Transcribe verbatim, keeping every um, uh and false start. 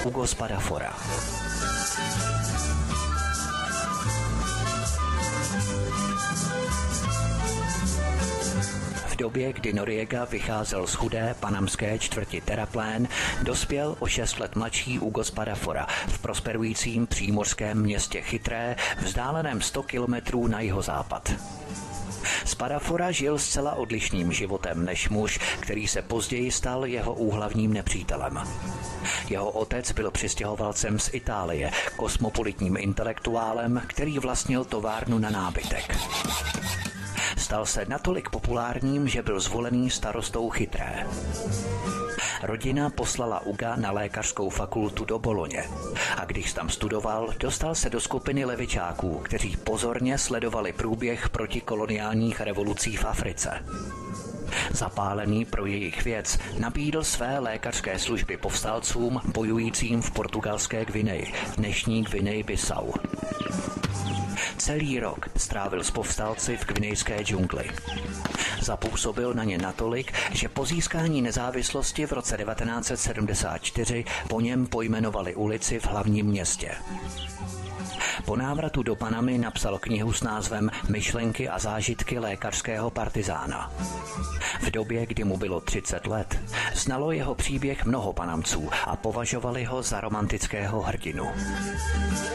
Hugo Spadafora. V době, kdy Noriega vycházel z chudé panamské čtvrti Terraplén, dospěl o šest let mladší Hugo Spadafora v prosperujícím přímořském městě Chytré, vzdáleném sto kilometrů na jihozápad. Spadafora žil zcela odlišným životem než muž, který se později stal jeho úhlavním nepřítelem. Jeho otec byl přistěhovalcem z Itálie, kosmopolitním intelektuálem, který vlastnil továrnu na nábytek. Stal se natolik populárním, že byl zvolený starostou Chytré. Rodina poslala Huga na lékařskou fakultu do Boloně a když tam studoval, dostal se do skupiny levičáků, kteří pozorně sledovali průběh protikoloniálních revolucí v Africe. Zapálený pro jejich věc nabídl své lékařské služby povstalcům bojujícím v portugalské Gvineji, dnešní Gvineji Bissau. Celý rok strávil s povstalci v gvinejské džungli. Zapůsobil na ně natolik, že po získání nezávislosti v roce devatenáct set sedmdesát čtyři po něm pojmenovali ulici v hlavním městě. Po návratu do Panamy napsal knihu s názvem Myšlenky a zážitky lékařského partizána. V době, kdy mu bylo třicet let, znalo jeho příběh mnoho Panamců a považovali ho za romantického hrdinu.